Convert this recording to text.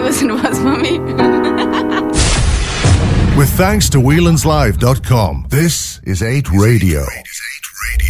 listen to What's Mummy. With thanks to Whelan'sLive.com, this is 8 Radio.